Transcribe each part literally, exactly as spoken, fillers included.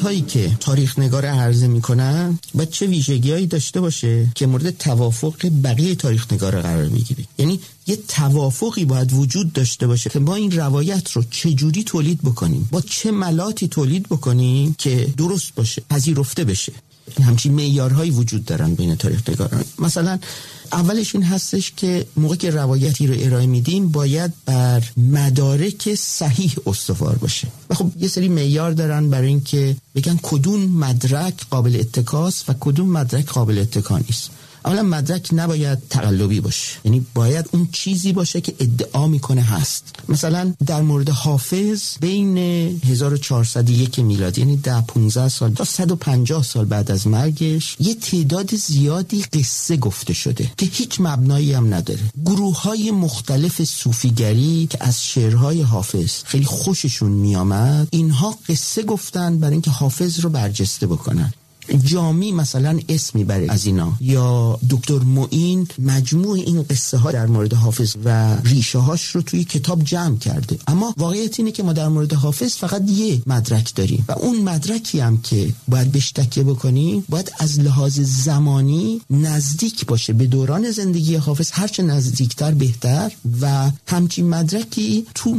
هایی که تاریخ نگار عرضه میکنن باید چه ویژگی‌هایی داشته باشه که مورد توافق بقیه تاریخ نگار قرار میگیره. یعنی یه توافقی باید وجود داشته باشه که ما این روایت رو چجوری تولید بکنیم، با چه ملاتی تولید بکنیم که درست باشه، پذیرفته بشه. همچین معیارهایی وجود دارن بین تاریخ نگاران. مثلا اولش این هستش که موقع که روایتی رو ارائه میدیم باید بر مدارک صحیح استوار باشه و خب یه سری معیار دارن برای این که بگن کدوم مدرک قابل اتکاست و کدوم مدرک قابل اتکا نیست. اولا مدرک نباید تقلبی باشه، یعنی باید اون چیزی باشه که ادعا میکنه هست. مثلا در مورد حافظ بین هزار و چهارصد و یک میلادی، یعنی ده پانزده سال تا صد و پنجاه سال بعد از مرگش، یه تعداد زیادی قصه گفته شده که هیچ مبنایی هم نداره. گروه‌های مختلف صوفیگری که از شعرهای حافظ خیلی خوششون میامد، اینها قصه گفتن برای اینکه حافظ رو برجسته بکنن. جامی مثلا اسمی برای از اینا، یا دکتر معین مجموع این قصه ها در مورد حافظ و ریشه هاش رو توی کتاب جمع کرده. اما واقعیت اینه که ما در مورد حافظ فقط یه مدرک داریم و اون مدرکی هم که باید بهش تکیه بکنیم باید از لحاظ زمانی نزدیک باشه به دوران زندگی حافظ، هرچه نزدیکتر بهتر. و همچین مدرکی تو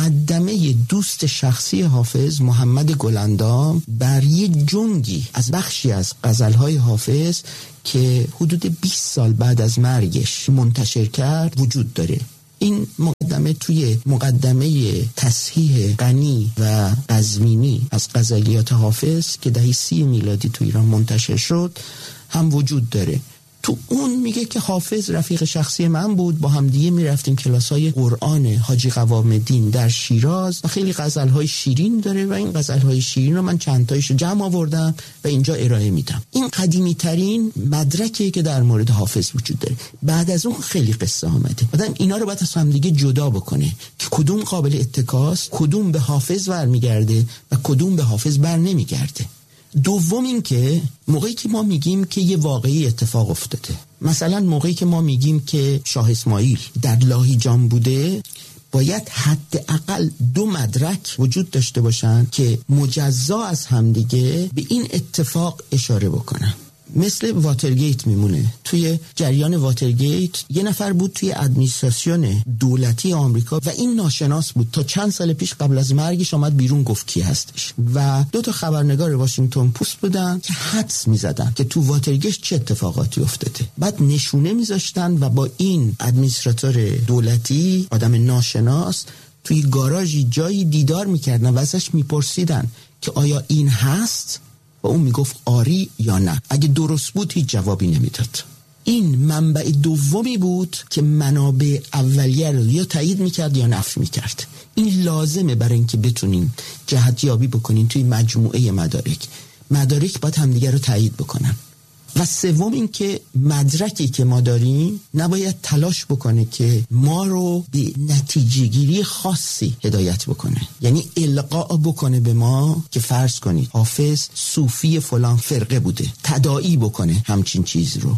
مقدمه دوست شخصی حافظ محمد گلندام بر یه جنگی از بخشی از غزلهای حافظ که حدود بیست سال بعد از مرگش منتشر کرد وجود داره. این مقدمه توی مقدمه تصحیح غنی و قزوینی از غزلیات حافظ که دهه سی میلادی تو ایران منتشر شد هم وجود داره. تو اون میگه که حافظ رفیق شخصی من بود، با هم دیگه میرفتیم کلاسای قرآن حاجی قوام الدین در شیراز و خیلی غزلهای شیرین داره و این غزلهای شیرین رو من چند تایشو جمع آوردم و اینجا ارائه میدم. این قدیمی ترین مدرکی که در مورد حافظ وجود داره. بعد از اون خیلی قصه آمده. آدم اینا رو باید از هم دیگه جدا بکنه که کدوم قابل اتکاست، کدوم به حافظ برمیگرده و کدوم به حافظ بر نمیگرده. دوم این که موقعی که ما میگیم که یه واقعی اتفاق افتاده، مثلا موقعی که ما میگیم که شاه اسماعیل در لاهیجان بوده، باید حداقل دو مدرک وجود داشته باشن که مجزا از همدیگه به این اتفاق اشاره بکنن. مثل واترگیت میمونه. توی جریان واترگیت یه نفر بود توی ادمنستراسیون دولتی آمریکا و این ناشناس بود تا چند سال پیش قبل از مرگش آمد بیرون گفت کی هستش و دو تا خبرنگار واشنگتن پست بودن که حدس میزدن که تو واترگیت چه اتفاقاتی افتاده. بعد نشونه میذاشتن و با این ادمنستراتور دولتی آدم ناشناس توی گاراژی جایی دیدار میکردن و ازش میپرسیدن که آیا این هست؟ و اون میگفت آری یا نه. اگه درست بود هیچ جوابی نمیداد. این منبع دومی بود که منابع اولیه رو یا تایید میکرد یا نفی میکرد. این لازمه برای اینکه بتونیم جهتیابی بکنیم توی مجموعه مدارک. مدارک باید همدیگه رو تایید بکنن. و سوم این که مدرکی که ما داریم نباید تلاش بکنه که ما رو به نتیجه گیری خاصی هدایت بکنه، یعنی القا بکنه به ما که فرض کنید حافظ صوفی فلان فرقه بوده، تداعی بکنه همچین چیز رو.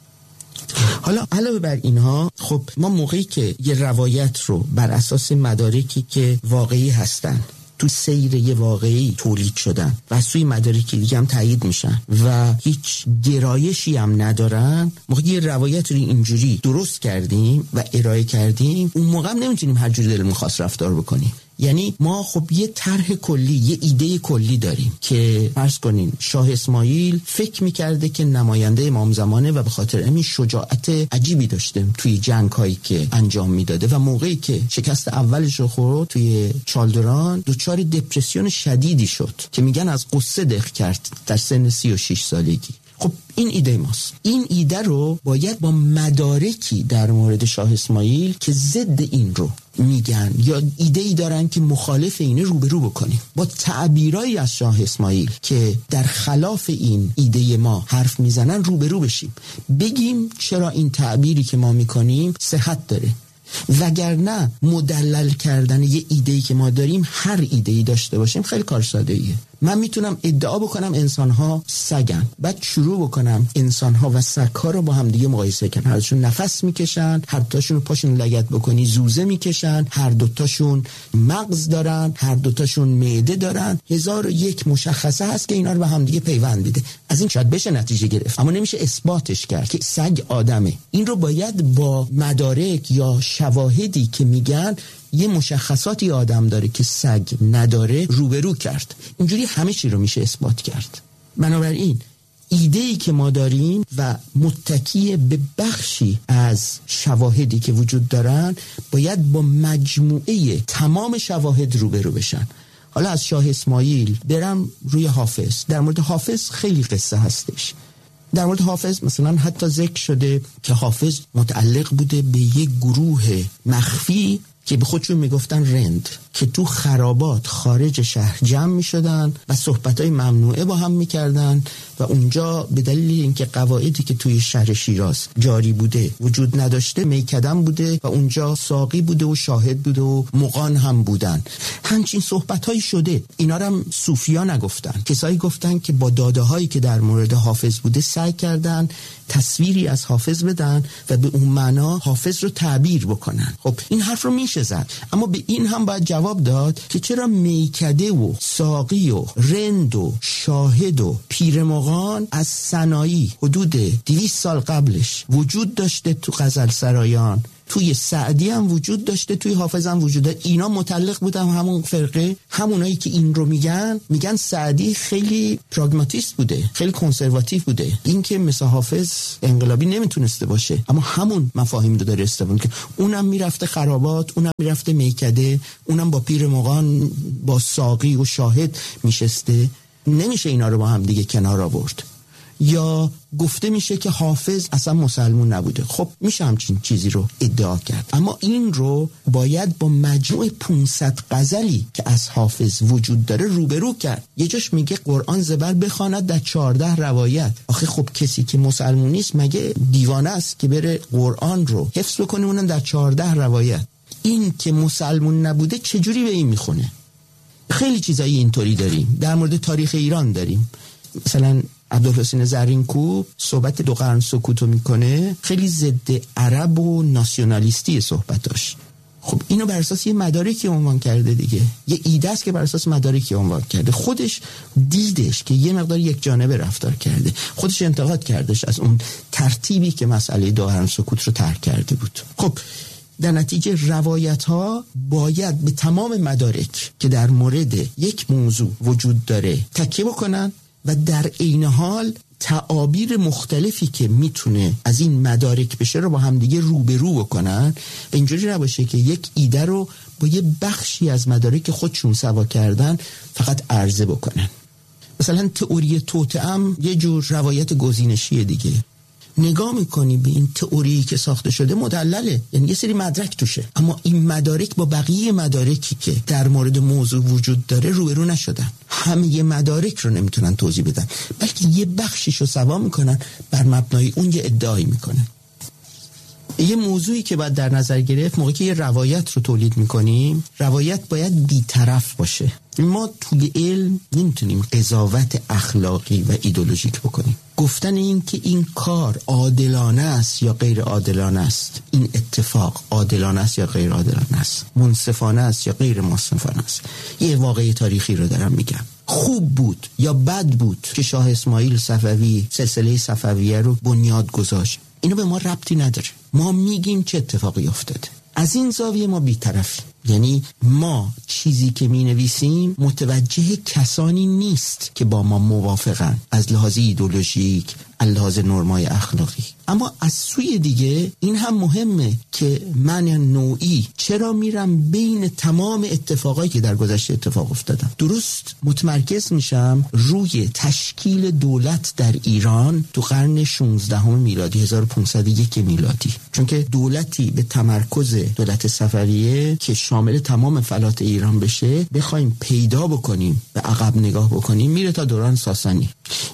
حالا علاوه بر اینها، خب ما موقعی که یه روایت رو بر اساس مدارکی که واقعی هستن تو سیر یه واقعی تولید شدن و سوی مدارکی دیگه هم تایید میشن و هیچ گرایشی هم ندارن، موقع یه روایت رو اینجوری درست کردیم و ارائه کردیم، اون موقع هم نمیتونیم هر جوری دلمون خواست رفتار بکنیم. یعنی ما خب یه طرح کلی، یه ایده کلی داریم که فرض کنین شاه اسماعیل فکر میکرده که نماینده امام زمانه و به خاطر همین شجاعت عجیبی داشته توی جنگ هایی که انجام میداده و موقعی که شکست اولش رو خورد توی چالدران دچار دپرسیون شدیدی شد که میگن از قصه دق کرد در سن سی و شش سالگی. خب این ایده ماست. این ایده رو باید با مدارکی در مورد شاه اسماعیل که ضد این رو میگن یا ایده ای دارن که مخالف اینه روبرو بکنیم، با تعبیرایی از شاه اسماعیل که در خلاف این ایده ما حرف میزنن روبرو بشیم، بگیم چرا این تعبیری که ما میکنیم صحت داره. وگرنه مدلل کردن یه ایده‌ای که ما داریم، هر ایده‌ای داشته باشیم خیلی کار ساده‌ایه. من میتونم ادعا بکنم انسان‌ها سگن، بعد شروع بکنم انسان‌ها و سگ‌ها رو با هم دیگه مقایسه کنم. هر دوشون نفس میکشن، هر دوتاشون رو پاشون لگد بکنی زوزه میکشن، هر دوتاشون مغز دارن، هر دوتاشون معده دارن. هزار و یک مشخصه هست که اینا رو به هم دیگه پیوند میده. از این شاید بشه نتیجه گرفت، اما نمیشه اثباتش کرد که سگ آدمه. این رو باید با مدارک یا شواهدی که میگن یه مشخصاتی آدم داره که سگ نداره روبرو کرد. اینجوری همه چی رو میشه اثبات کرد. بنابراین ایده‌ای که ما داریم و متکی به بخشی از شواهدی که وجود دارن باید با مجموعه تمام شواهد روبرو بشن. حالا از شاه اسماعیل برم روی حافظ. در مورد حافظ خیلی قصه هستش. در مورد حافظ مثلا حتی ذکر شده که حافظ متعلق بوده به یک گروه مخفی که به خودشون میگفتن رند، که تو خرابات خارج شهر جمع میشدن و صحبتای ممنوعه با هم میکردن و اونجا به دلیل اینکه قواعدی که توی شهر شیراز جاری بوده وجود نداشته، میکدم بوده و اونجا ساقی بوده و شاهد بوده و مغان هم بودن. همچین صحبتایی شده. اینا رو هم صوفیا نگفتن، کسایی گفتن که با داده هایی که در مورد حافظ بوده سعی کردن تصویری از حافظ بدن و به اون معنا حافظ رو تعبیر بکنن. خب این حرف رو میشه زد، اما به این هم باید جواب داد که چرا میکده و ساقی و رند و شاهد و پیرمغان از سنایی حدود دویست سال قبلش وجود داشته تو غزل سرایان، توی سعدی هم وجود داشته، توی حافظ هم وجود داشته. اینا متعلق بودن همون فرقه. همونایی که این رو میگن میگن سعدی خیلی پراگماتیست بوده، خیلی کنسرواتیو بوده. این که مثل حافظ انقلابی نمیتونسته باشه، اما همون مفاهیم رو داره استفاده که اونم میرفته خرابات، اونم میرفته میکده، اونم با پیر مغان با ساقی و شاهد میشسته. نمیشه اینا رو با هم دیگه کنار آورد. یا گفته میشه که حافظ اصلا مسلمون نبوده. خب میشه همچین چیزی رو ادعا کرد، اما این رو باید با مجموع پانصد غزلی که از حافظ وجود داره روبرو کرد. یه جاش میگه قرآن زبر بخواند در چهارده روایت. آخه خب کسی که مسلمون نیست مگه دیوانه است که بره قرآن رو حفظ بکنه اونم در چهارده روایت؟ این که مسلمون نبوده چجوری به این میخونه؟ خیلی چیزایی اینطوری داریم. در مورد تاریخ ایران داریم، مثلا عبدالحسین زرینکوب صحبت دو قرن سکوتو میکنه، خیلی ضد عرب و ناسیونالیستی صحبتاش. خب اینو بر اساس یه مدارکی عنوان کرده دیگه، یه ایده است که بر اساس مدارکی عنوان کرده. خودش دیدش که یه مقدار یک جانبه رفتار کرده، خودش انتقاد کردش از اون ترتیبی که مسئله دو قرن سکوت رو طرح کرده بود. خب در نتیجه روایت ها باید به تمام مدارک که در مورد یک موضوع وجود داره تکیه بکنن و در عین حال تعابیر مختلفی که میتونه از این مدارک بشه رو با هم دیگه روبرو بکنن و اینجوری نباشه که یک ایده رو با یه بخشی از مدارک خودشون سوا کردن فقط عرضه بکنن. مثلا تئوری توطئه یه جور روایت گزینشیه دیگه. نگاه میکنی به این تئوری که ساخته شده مدلله، یعنی یه سری مدرک توشه، اما این مدارک با بقیه مدارکی که در مورد موضوع وجود داره روبرو نشدن. همه یه مدارک رو نمیتونن توضیح بدن، بلکه یه بخشیشو سوا میکنن، بر مبنای اون یه ادعایی میکنن. یه موضوعی که باید در نظر گرفت موقعی که یه روایت رو تولید میکنیم، روایت باید بی‌طرف باشه. ما توی علم نمیتونیم قضاوت اخلاقی و ایدئولوژیک بکنیم. گفتن این که این کار عادلانه است یا غیر عادلانه است، این اتفاق عادلانه است یا غیر عادلانه است، منصفانه است یا غیر منصفانه است، یه واقعه تاریخی رو دارم میگم. خوب بود یا بد بود که شاه اسماعیل صفوی سلسله صفویه رو بنیاد گذاشت، اینو به ما ربطی نداره. ما میگیم چه اتفاقی افتاده. از این زاویه ما بی‌طرفیم، یعنی ما چیزی که می نویسیم متوجه کسانی نیست که با ما موافقن از لحاظ ایدئولوژیک، از لحاظ نرمای اخلاقی. اما از سوی دیگه این هم مهمه که من نوعی چرا میرم بین تمام اتفاقایی که در گذشته اتفاق افتادن درست متمرکز میشم روی تشکیل دولت در ایران تو قرن شانزدهم میلادی، هزار و پانصد و یک میلادی. چون که دولتی به تمرکز دولت صفویه که شامل تمام فلات ایران بشه بخوایم پیدا بکنیم، به عقب نگاه بکنیم، میره تا دوران ساسانی.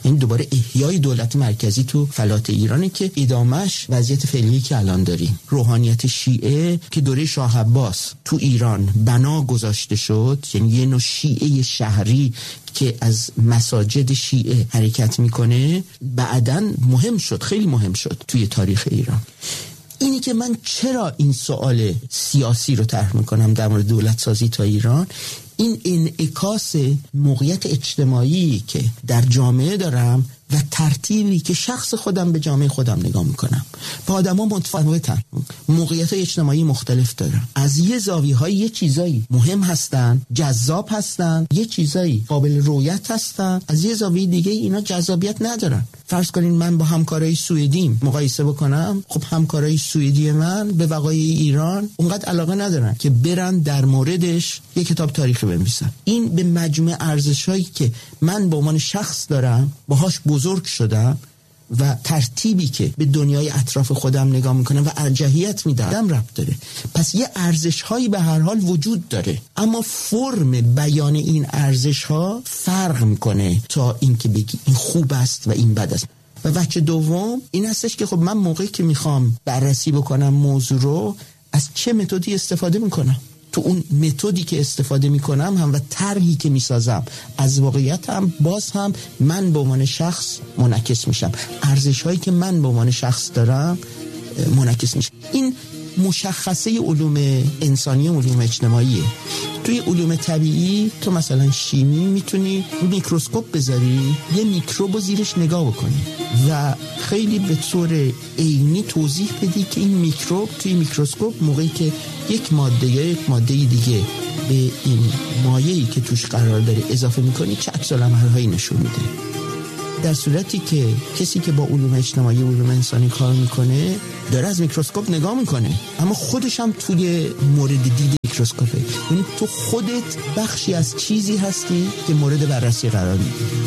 این دوباره احیای دولت مرکزی تو فلات ایرانه که ادامش وضعیت فعلی که الان داریم. روحانیت شیعه که دوره شاه عباس تو ایران بنا گذاشته شد، یعنی یه نوع شیعه شهری که از مساجد شیعه حرکت میکنه، بعداً مهم شد، خیلی مهم شد توی تاریخ ایران. اینی که من چرا این سوال سیاسی رو طرح میکنم در مورد دولت سازی تا ایران، این انعکاس موقعیت اجتماعی که در جامعه دارم و ترتیبی که شخص خودم به جامعه خودم نگاه میکنم. با آدم ها متفاوتن، موقعیت ایجتماعی مختلف دارن، از یه زاویه های یه چیزایی مهم هستن، جذاب هستن، یه چیزایی قابل رویت هستن، از یه زاویه دیگه اینا جذابیت ندارن. فرض کنین من با همکارای سوئدیم مقایسه بکنم، خب همکارای سوئدی من به وقایع ایران اونقدر علاقه ندارن که برن در موردش یک کتاب تاریخی بنویسن. این به مجموع ارزش‌هایی که من به عنوان شخص دارم، باهاش بزرگ شدم و ترتیبی که به دنیای اطراف خودم نگاه میکنم و ارجحیت میدم ربط داره. پس یه ارزش‌هایی به هر حال وجود داره، اما فرم بیان این ارزش‌ها فرق میکنه تا اینکه بگی این خوب است و این بد است. و وجه دوم این هستش که خب من موقعی که میخوام بررسی بکنم موضوع رو، از چه متدی استفاده میکنم، تو اون متدی که استفاده میکنم هم و طرحی که میسازم از واقعیت هم باز هم من به عنوان شخص منعکس میشم، ارزش هایی که من به عنوان شخص دارم منعکس میشم. این مشخصه علوم انسانی و علوم اجتماعیه. توی علوم طبیعی تو مثلا شیمی میتونی میکروسکوپ بذاری، یه میکروب زیرش نگاه بکنی و خیلی به طور عینی توضیح بدی که این میکروب توی میکروسکوپ موقعی که یک ماده یا یک ماده دیگه به این مایعی که توش قرار داره اضافه میکنی چه عکس العمل‌هایی نشون میده. در صورتی که کسی که با علوم اجتماعی و علوم انسانی کار میکنه داره از میکروسکوپ نگاه میکنه، اما خودش هم توی مورد دید میکروسکوپه، یعنی تو خودت بخشی از چیزی هستی که مورد بررسی قرار میگیره.